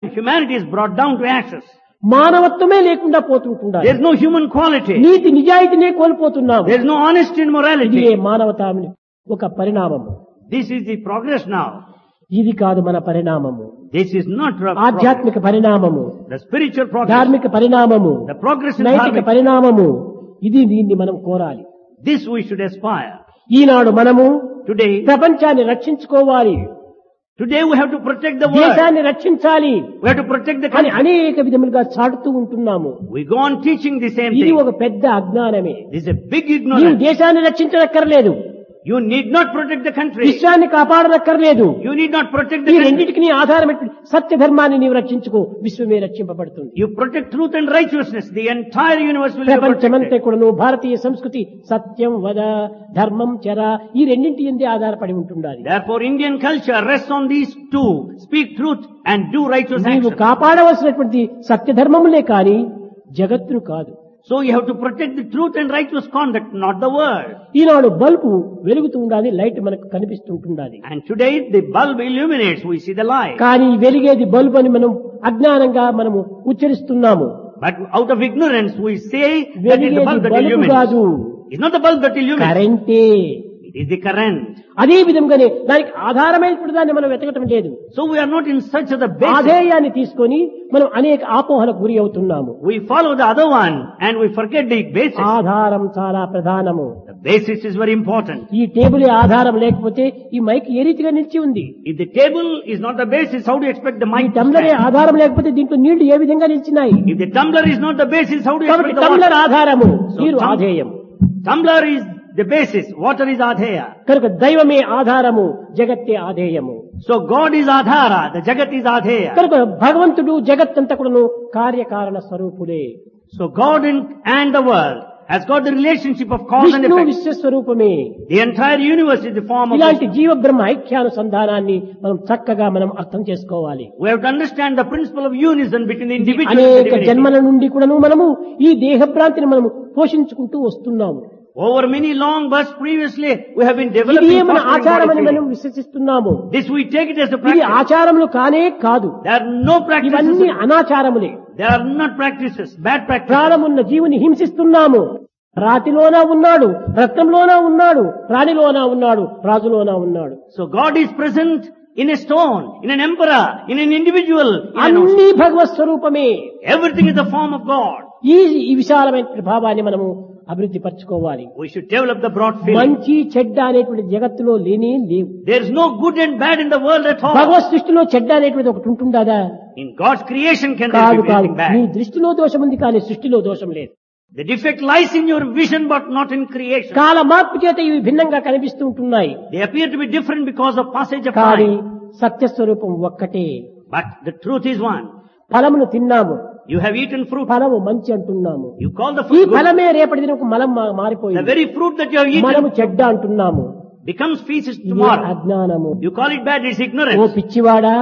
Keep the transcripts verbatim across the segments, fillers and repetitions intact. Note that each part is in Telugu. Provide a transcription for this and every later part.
Humanity is brought down to ashes. మానవత్వమే లేకుండా పోతుంటున్నారు. There is no human quality. NITI నిజాయితీనే కోల్పోతున్నాము. There is no honesty and ఇది morality. మానవతా ఒక పరిణామము. This is the progress now. ఇది కాదు మన పరిణామము. This is not pro- ఆధ్యాత్మిక పరిణామము, the spiritual progress. ధార్మిక పరిణామము, The progress in నైతిక dharmic. పరిణామము. ఇది దీన్ని మనం కోరాలి. This we should aspire. ఈనాడు మనము Today, ప్రపంచాన్ని రక్షించుకోవాలి, today we have to protect the world. దేశాన్ని రక్షించాలి We have to protect the అని country. అనేక విధములుగా చాటుతూ ఉంటున్నాము. We go on teaching the same ఇది thing. ఒక పెద్ద అజ్ఞానమే. This is a big నీవు ignorance. దేశాన్ని రక్షించనక్కర్లేదు, You need not protect the country. విశ్వాన్ని కాపాడనక్కర్లేదు. You need not protect ఈ the country. రెండింటికి నీ ఆధారమైన సత్య ధర్మాన్ని నీవు రక్షించుకో, విశ్వమే రక్షింపబడుతుంది. You protect truth and righteousness. The entire universe will be ప్రపంచమంతా protected. కూడాను భారతీయ సంస్కృతి సత్యం వద ధర్మం చర ఈ రెండింటి ఎందే ఆధారపడి ఉంటుండాలి. Therefore, Indian culture rests on these two. Speak truth and do righteous నీవు action. కాపాడవలసినటువంటి సత్య ధర్మములే కాని జగత్తును కాదు. So you have to protect the truth and righteous conduct, not the world. Eenadu bulb వెలుగుతూ ఉండాలి, లైట్ మనకు కనిపిస్తుంటుండాలి. And today the bulb illuminates, we see the light. కానీ వెలిగేది బల్బు అని మనం అజ్ఞానంగా మనము ఉచ్చరిస్తున్నాము. But out of ignorance we say that it's the వెలిగేది bulb that bulb illuminates. కాదు, It's not the bulb that illuminates. కరెంటే. It is the current. అదే విధంగానే దానికి ఆధారమైనప్పుడు దాన్ని మనం వెతకటం లేదు. So we are not in search of the basis. ఆధేయాన్ని తీసుకొని మనం అనేక ఆపోహలకు గురి అవుతున్నాము. We follow the other one and we forget the basis. ఆధారం చాలా ప్రధానము. The basis is very important. ఈ టేబుల్ ఆధారం లేకపోతే ఈ మైక్ ఏ రీతిగా నిలిచి ఉంది? If the table is not the basis, how do you expect the ఈ mic to టంబ్లరే stand? ఆధారం లేకపోతే దీంట్లో నీళ్లు ఏ విధంగా నిలిచినాయి? If the tumbler is not the basis, how do you కాబట్టి expect the టంబ్లర్ water? ఆధారము, So, నీరు tum- ఆధేయం. Tumbler is the basis, water is adheya. కనుక దైవమే ఆధారము, జగత్తే ఆధేయము. So God is adhara, the jagat is adheya. కనుక భగవంతుడు జగత్తంతా కూడాను కార్యకారణ స్వరూపులే. So God and, and the world has got the relationship of cause and Vishnu effect. విశ్వస్వరూపమే. The entire universe is the form of ఇలాంటి Vishnu. జీవ బ్రహ్మ ఐక్యానుసంధానాన్ని మనం చక్కగా మనం అర్థం చేసుకోవాలి. We have to understand the principle of unison between the individual and the అనేక divinity. జన్మల నుండి కూడాను మనము ఈ దేహభ్రాంతిని మనము పోషించుకుంటూ వస్తున్నాము. Over many long births previously, we have been ఇది developing మన fostering ఆచారమని body మనం feeling. విశ్వసిస్తున్నాము. This we take it as a ఇది practice. ఆచారములు కానే కాదు, There are no practices. ఇవన్నీ అనాచారములే. There are not practices, bad practices. ప్రాణమున్న జీవుని హింసిస్తున్నాము. రాతిలోనా ఉన్నాడు, రత్నంలోనా ఉన్నాడు, రాణిలోనా ఉన్నాడు, రాజులోనా ఉన్నాడు. So God is present in a stone, in an emperor, in an individual. In an అన్ని భగవత్ స్వరూపమే. Everything is the form of God. ఈ ఈ విశాలమైన ప్రభావాన్ని మనము అభివృద్ధి పరచుకోవాలి. We should develop the broad feeling. మంచి చెడ్డ అనేటువంటి జగత్తులో లేనే లేవు. There is no good and bad in the world at all. భగవత్ సృష్టిలో చెడ్డ అనేటువంటి ఒకటి ఉంటుందా? In God's creation can there కాదు be కాదు, anything నీ bad. దృష్టిలో దోషం ఉంది కానీ సృష్టిలో దోషం లేదు. The defect lies in your vision but not in creation. కాల మార్పు చేత ఇవి భిన్నంగా కనిపిస్తూ ఉంటున్నాయి. They appear to be different because of passage of కానీ time. సత్యస్వరూపం ఒక్కటే. But the truth is one. ఫలమును తిన్నాము, You have eaten fruit. ఫలము మంచి అంటున్నాము. You call the ఈ fruit good. ఫలమే రేపటి దినకు మలం మా- The మారిపోయింది. very fruit that you have మనము eaten చెడ్డ అంటున్నాము. becomes feces ఇది tomorrow. అజ్ఞానము. You call it bad, it's oh ignorance. పిచ్చివాడా,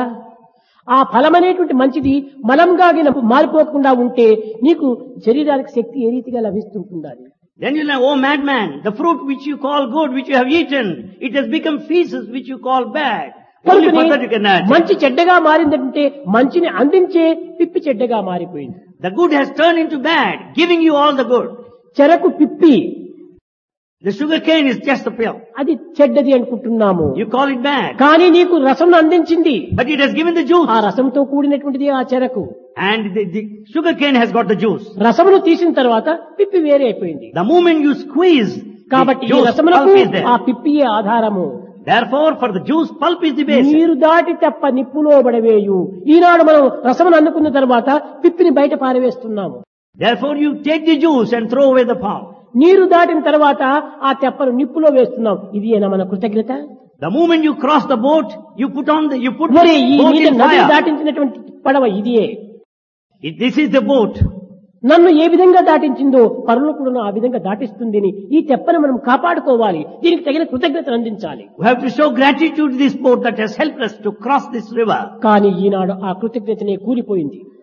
ఆ ఫలం అనేటువంటి మంచిది మలంగా గిన మారిపోకుండా ఉంటే నీకు శరీరానికి శక్తి ఏ రీతిగా లభిస్తుంటుండాలి? Then you say, oh madman, the fruit which you call good, which you have eaten, it has become feces which you call bad. Only for that you can add. మంచి చెడ్డగా మారిందంటే మంచిని అందించే పిప్పి చెడ్డగా మారిపోయింది. The good has turned into bad, giving you all the good. చెరకు పిప్పి, The sugar cane is just a pill. అది చెడ్డది అనుకుంటున్నాము. You call it bad. కానీ నీకు రసం అందించింది, But it has given the juice. ఆ రసంతో కూడినటువంటిది ఆ చెరకు. And the, the sugar cane has got the juice. రసమును తీసిన తర్వాత పిప్పి వేరే అయిపోయింది. The moment you squeeze, కాబట్టి the ఈ juice, రసమునకు pulp is there. ఆ పిప్పియే ఆధారము. Therefore, for the juice, pulp is the basis. నీరు దాటి తప్ప నిప్పులో పడవేయు. ఈనాడు మనం రసమును అందుకున్న తర్వాత పిప్పిని బయట పారవేస్తున్నాము. Therefore, you take the juice and throw away the pulp. నీరు దాటిన తర్వాత ఆ తెప్పను నిప్పులో వేస్తున్నాం. ఇది ఏనా మన కృతజ్ఞత? The moment you cross the boat, you put on the, you put మరి ఈ the boat నీటి in నది fire. దాటించినటువంటి పడవ ఇదియే. It- This is the boat. నన్ను ఏ విధంగా దాటించిందో పరులు కూడా ఆ విధంగా దాటిస్తుంది. ఈ తెప్పను మనం కాపాడుకోవాలి, దీనికి తగిన కృతజ్ఞతను అందించాలి. We have to show gratitude to this boat that has helped us to cross this river. కానీ ఈనాడు ఆ కృతజ్ఞతనే కూలిపోయింది.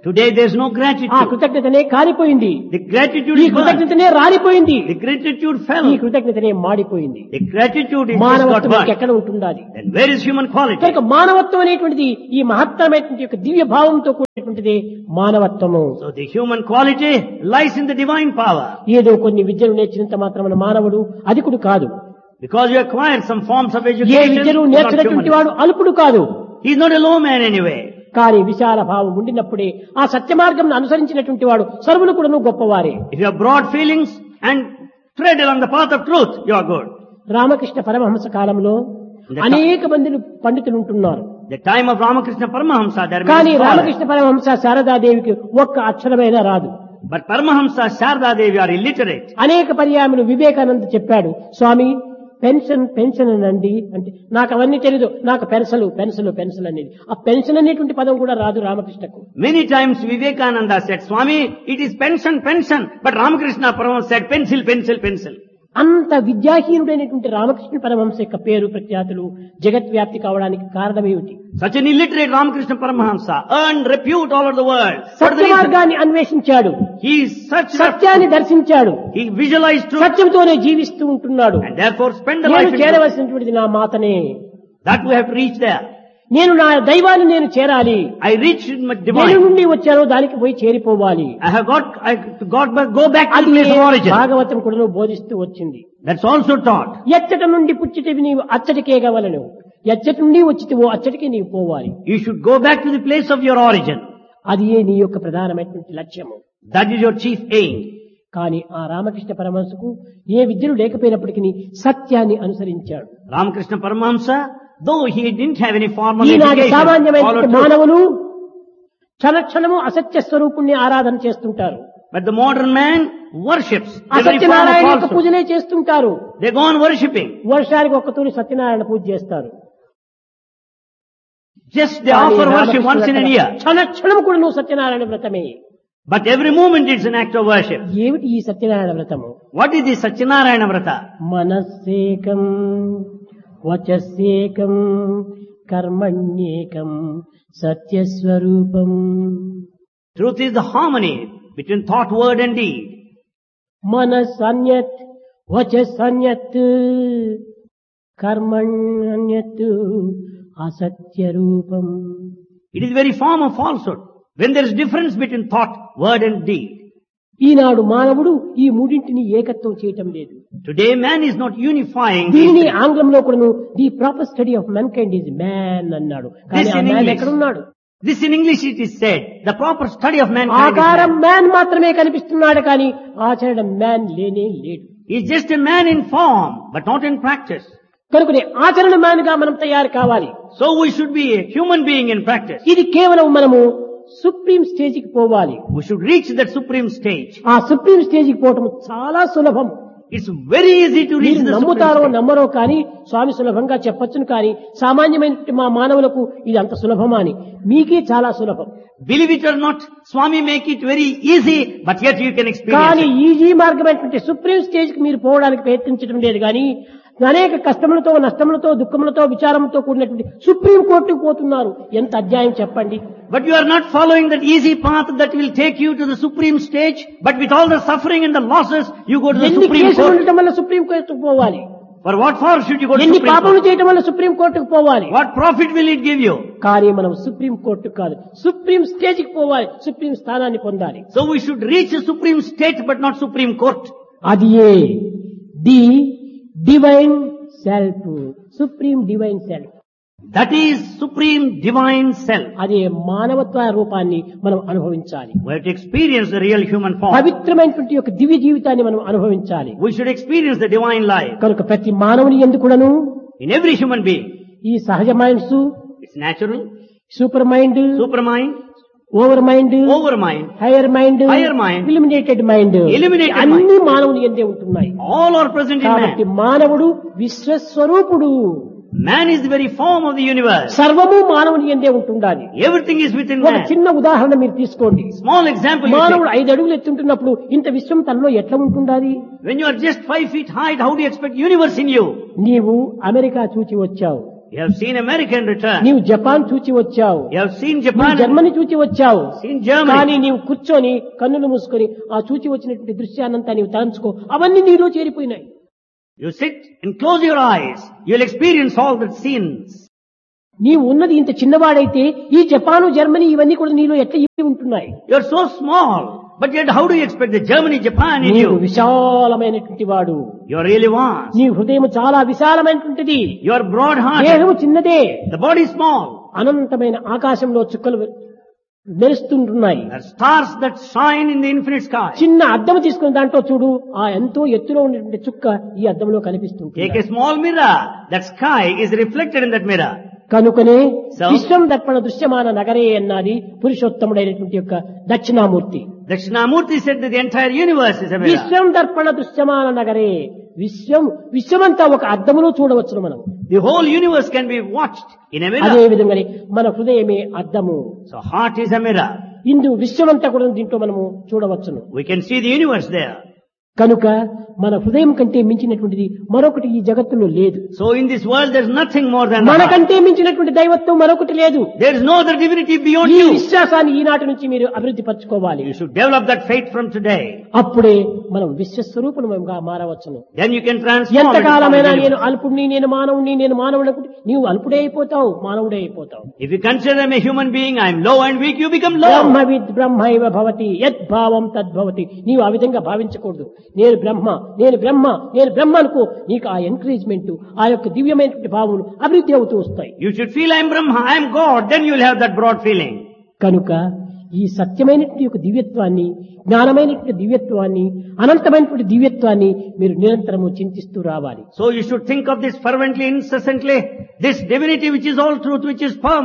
Today there is no ఆ gratitude. కృతజ్ఞతనే కాలిపోయింది. The gratitude ఈ is burnt. కృతజ్ఞతనే రాలిపోయింది. The gratitude fell. ఈ కృతజ్ఞతనే మాడిపోయింది. The gratitude is just got మానవత్వం burnt. ఎక్కడ ఉంటుండాలి? Then where is human quality? కనుక మానవత్వం అనేటువంటిది ఈ మహత్తరమైనటువంటి యొక్క దివ్య భావంతో కూడినటువంటిది మానవత్వము. So the human quality lies in the divine power. ఏదో కొన్ని విద్యలు నేర్చినంత మాత్రమే మానవుడు అధికుడు కాదు. Because you acquired some forms of A education, విద్యను you're not నేర్చినటువంటి human. వాడు అల్పుడు కాదు. He is not a low man anyway. కానీ విశాల భావం ఉండినప్పుడే ఆ సత్య మార్గం అనుసరించినటువంటి వాడు సర్వులు కూడాను గొప్పవారే. If you have broad feelings and tread along the path of truth, you are good. Ramakrishna Paramahamsa కాలంలో అనేక మంది పండితులు ఉంటున్నారు. The time of Ramakrishna Paramahamsa, there are కానీ many scholars. రామకృష్ణ పరమహంస శారదాదేవికి ఒక్క అక్షరమైనా రాదు. But Paramahamsa, Sharda Devi are illiterate. అనేక పర్యాయములు వివేకానంద చెప్పాడు, స్వామి పెన్షన్ పెన్షన్ అనండి అంటే నాకు అవన్నీ తెలీదు, నాకు పెన్సలు పెన్సలు పెన్సల్ అనేది. ఆ పెన్షన్ అనేటువంటి పదం కూడా రాదు రామకృష్ణకు. Many times Vivekananda said, Swami, it is pension, pension. But Ramakrishna Paramahamsa said, pencil, pencil, pencil. అంత విద్యాహీనుడైనటువంటి రామకృష్ణ పరమహంస యొక్క పేరు ప్రఖ్యాతులు జగద్వ్యాప్తి కావడానికి కారణమేమిటి? Such an illiterate Ramakrishna Paramahamsa earned repute all over the world. What is Satya the reason? మార్గాన్ని అన్వేషించాడు, He is such a, సత్యాన్ని దర్శించాడు, he visualized truth సత్యంతోనే జీవిస్తూ ఉంటున్నాడు. and therefore spent the life నేను in truth. చేరవలసినటువంటిది నా మాతనే, That we have to reach there. నేను నా దైవాన్ని నేను చేరాలి. I reached my దేని divine. నుండి వచ్చానో దానికి పోయి చేరిపోవాలి. I have got, I got back, go back to the అది place of origin. భాగవతం కూడా బోధిస్తూ వచ్చింది. That's also taught. ఎచ్చట నుండి పుచ్చిటివి నీవు అచ్చటికే గవలను, ఎచ్చటి నుండి వచ్చితివో అచ్చటికే నీవు పోవాలి. You should go back to the place of your origin. అది ఏ నీ యొక్క ప్రధానమైనటువంటి లక్ష్యము. That is your chief aim. కానీ ఆ రామకృష్ణ పరమహంసకు ఏ విద్యలు లేకపోయినప్పటికీ సత్యాన్ని అనుసరించాడు. Ramakrishna Paramahamsa, though he didn't have any formal ఈనాటి education, సామాన్యమైన followed truth. మానవులు క్షణక్షణము అసత్య స్వరూపుణ్ణి ఆరాధన చేస్తుంటారు. But the modern man worships the very form of అసత్యనారాయణ యొక్క falsehood. పూజనే చేస్తుంటారు. They go on worshipping. వర్షానికి ఒక్కతూరి సత్యనారాయణ పూజ చేస్తారు. Just they కానీ offer worship Ramakrishna once in a వ్రతం year. క్షణక్షణము కూడా నువ్వు Satyanarayana వ్రతమే. But every moment it's an act of worship. ఏమిటి ఈ సత్యనారాయణ వ్రతము? What is the Satyanarayana Vrata? మనస్సేకం వచస్సేకం కర్మణ్యేకం సత్యస్వరూపం. Truth is the harmony between thought, word and deed. మనస్సన్యత్ వచస్సన్యత్ కర్మణ్యత్ అసత్యరూపం. It is the very form of falsehood. When there is difference between thought, word and deed. ఈనాడు మానవుడు ఈ మూడింటిని ఏకత్వం చేయటం లేదు. Today man is not unifying these దీనిని three. ఆంగ్లంలో కూడాను the proper study of men kind is man అన్నాడు. కానీ This ఆ in మ్యాన్ English. ఎక్కడున్నాడు? This in English it is said, the proper study of mankind is ఆకారం man. మ్యాన్ మాత్రమే కనిపిస్తున్నాడు కానీ ఆచరణ మ్యాన్ లేనే లేడు. He is just a man in form, but not in practice. కనుకనే ఆచరణ మ్యాన్ గా మనం తయారు కావాలి. So we should be a human being in practice. ఇది కేవలం మనము సుప్రీం స్టేజ్ కి పోవాలి. We should reach that supreme stage. ఆ సుప్రీం స్టేజ్ కి పోవటం చాలా సులభం. It's very easy to reach మీరు the supreme నమ్ముతారో stage. నమ్మరో కానీ స్వామి సులభంగా చెప్పొచ్చును కానీ సామాన్యమైన మా మానవులకు ఇది అంత సులభమా అని మీకే చాలా సులభం. Believe it or not, Swami make it very easy, but yet you can experience కానీ it. ఈజీ మార్గమైనటువంటి సుప్రీం స్టేజ్ కి మీరు పోవడానికి ప్రయత్నించడం లేదు కానీ అనేక కష్టములతో నష్టములతో దుఃఖములతో విచారంతో కూడినటువంటి సుప్రీం కోర్టుకు పోతున్నారు. ఎంత అధ్యాయం చెప్పండి. But you are not following that easy path that will take you to the supreme stage, but with all the suffering and the losses, you go to the ఎన్ని supreme కేసులు court. ఉండటం వల్ల సుప్రీం కోర్టుకు పోవాలి? For what for should you go to ఎన్ని supreme పాపములు court? చేయటం వల్ల సుప్రీం కోర్టుకు పోవాలి? What profit will it give you? కానీ మనం సుప్రీం కోర్టు కాదు, సుప్రీం స్టేజ్ కి పోవాలి, సుప్రీం స్థానాన్ని పొందాలి. So we should reach a supreme state, but not supreme court. అది ఏ the divine self, supreme divine self. That is supreme divine self. అదే మానవత్వ రూపాన్ని మనం అనుభవించాలి. We have to experience the real human form. పవిత్రమైనటువంటి యొక్క దివ్య జీవితాన్ని మనం అనుభవించాలి. We should experience the divine life కనుక ప్రతి మానవుని ఎందుకును in every human being. ఈ సహజ minds, It's natural, super mind, supermind, over mind, overmind, hire mind, Higher mind, illuminated mind, Eliminated అన్ని మానవుని ఎందే ఉంటున్నాయి. all are present in కాబట్టి man. మానవుడు విశ్వస్వరూపుడు. Man is the very form of the universe. సర్వము మానవుని ఎందే ఉంటుండాలి. Everything is within ఒక man. చిన్న ఉదాహరణ మీరు తీసుకోండి. Small example you మానవుడు take. ఐదు అడుగులు ఎత్తుంటున్నప్పుడు ఇంత విశ్వం తనలో ఎట్లా ఉంటుండాలి? When you are just five feet height, how do you expect universe in you? నీవు అమెరికా చూచి వచ్చావు. You have seen American return. నీవు జపాన్ చూచి వచ్చావు, You have seen నీవు Japan. జర్మనీ చూచి వచ్చావు, Seen Germany. కానీ నీవు కూర్చొని కన్నులు మూసుకొని ఆ చూచి వచ్చినటువంటి దృశ్యాన్నంతా నీవు తలంచుకో, అవన్నీ నీలో చేరిపోయినాయి. You sit and close your eyes. You'll experience all the scenes. నీవు ఉన్నది ఇంత చిన్నవాడైతే ఈ జపాను జర్మనీ ఇవన్నీ కూడా నీలో ఎట్లా ఇవి ఉంటున్నాయి? You're so small. But yet how do you expect the Germany, Japan in నీవు you? విశాలమైనటువంటి వాడు, You're really vast. నీ హృదయం చాలా విశాలమైనటువంటిది, You're broad-hearted. దేహము చిన్నదే, The body is small. అనంతమైన ఆకాశంలో చుక్కలు మెరుస్తుంటున్నాయి. There are stars that shine in the infinite sky. చిన్న అద్దం తీసుకుని దాంట్లో చూడు, ఆ ఎంతో ఎత్తులో ఉన్నటువంటి చుక్క ఈ అద్దంలో కనిపిస్తుంది. Take a small mirror. That sky is reflected in that mirror. కనుకనే So- విశ్వం దర్పణ దృశ్యమాన నగరే అన్నది పురుషోత్తముడైనటువంటి యొక్క Dakshinamurthy. Dakshinamurti said that the entire universe is a mirror. విశ్వం దర్పణ దృశ్యమాన నగరే, విశ్వం విశ్వమంతా ఒక అద్దములో చూడవచ్చును మనం. The whole universe can be watched in a అదే mirror. విధంగానే మన హృదయమే అద్దము. So heart is a mirror. ఇందు విశ్వమంతా కూడా దీంట్లో మనము చూడవచ్చును. We can see the universe there. కనుక మన హృదయం కంటే మించినటువంటిది మరొకటి ఈ జగత్తులో లేదు. So in this world there is nothing more than the heart. మనకంటే మించినటువంటి దైవత్వం మరొకటి లేదు. There is no other divinity beyond ఈ you. విశ్వాసాన్ని ఈనాటి నుంచి మీరు అభివృద్ధి పరచుకోవాలి. You should develop that faith from today. అప్పుడే మనం విశ్వస్వరూపులుగా మారవచ్చును. Then you can transform. ఎంతకాలమైనా into నేను something. అల్పుడిని, నేను మానవుడిని, నేను మానవుడు అనుకుంటే నీవు అల్పుడే అయిపోతావు, మానవుడే అయిపోతావు. If you consider them a human being, I am low and weak, you become low. బ్రహ్మవిద్ బ్రహ్మైవ భవతి యద్భావం తద్భవతి. నీవు ఆ విధంగా భావించకూడదు. నేను బ్రహ్మ, నేను బ్రహ్మ, నేను బ్రహ్మ అనుకో. నీకు ఆ ఎంకరేజ్మెంట్, ఆ యొక్క దివ్యమైనటువంటి భావములు అభివృద్ధి అవుతూ వస్తాయి. You should feel I am Brahma, I am God, then you will have that broad feeling. కనుక ఈ సత్యమైనటువంటి యొక్క దివ్యత్వాన్ని, జ్ఞానమైనటువంటి దివ్యత్వాన్ని, అనంతమైనటువంటి దివ్యత్వాన్ని మీరు నిరంతరము చింతిస్తూ రావాలి. So you should think of this fervently, incessantly, this divinity which is all truth, which is permanent.